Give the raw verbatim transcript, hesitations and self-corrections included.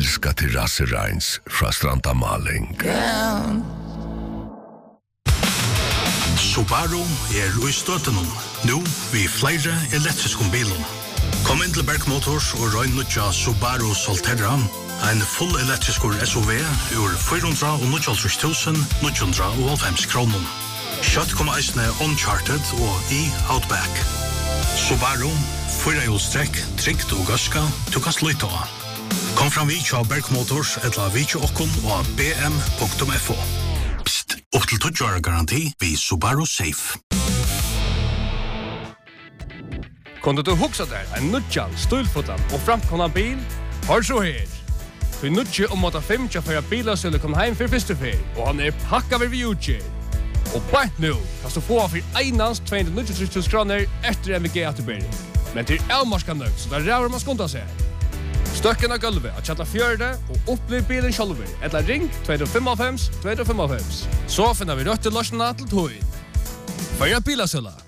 elska terrassereins fra Stranda Maling. Yeah. Subaru er i støtten nå vi flere elektriske bilen. Kom inn til Berg Motors og røyne nødja Subaru Solterra, en full elektrisk S U V ur fire hundre og nittiåtte tusen ni hundre og halvfems kroner. Kjøtt kommer eisene Uncharted og i Outback. Subaru, fire hjulstrekk, trygt og gøska, du kan sløyta av. Kom fram vi til Berg Motors eller vi til okkon og b m punktum f o. Psst, opp til tolv år garanti vi Subaru Safe. Kunde du huxa där en nutjan, stulfotan och framkomna bil? Har så här. För nutje om att fem tja för bilar skulle komma hem för första fel och han är packad vid utge. Och bara nu kan du få för einans tvåhundranittiotre tusen kronor efter M V G återbäring. Men till Elmarskan nöjd så där rör man skonta sig. Stöcken av gulvet att chatta fjörde och upplev bilen själv. Eller ring två fem fem två fem fem. Så finner vi rött till lösningen till tog. För bilar